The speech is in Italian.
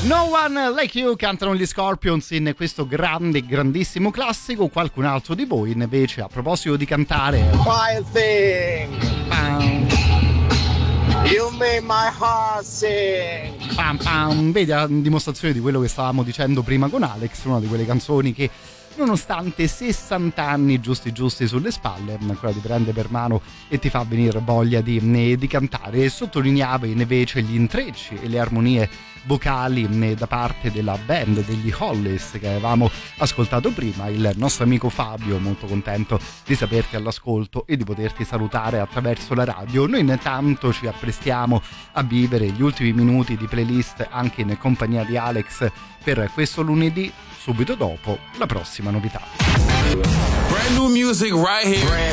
No One Like You cantano gli Scorpions in questo grandissimo classico. Qualcun altro di voi invece, a proposito di cantare, Wild thing, pam, you made my heart sing. pam, pam, vedi, a dimostrazione di quello che stavamo dicendo prima con Alex, una di quelle canzoni che nonostante 60 anni giusti sulle spalle ancora ti prende per mano e ti fa venire voglia di cantare. E sottolineava invece gli intrecci e le armonie vocali da parte della band degli Hollies che avevamo ascoltato prima. Il nostro amico Fabio, molto contento di saperti all'ascolto e di poterti salutare attraverso la radio. Noi intanto ci apprestiamo a vivere gli ultimi minuti di playlist anche in compagnia di Alex per questo lunedì, subito dopo la prossima novità. Brand new music right here.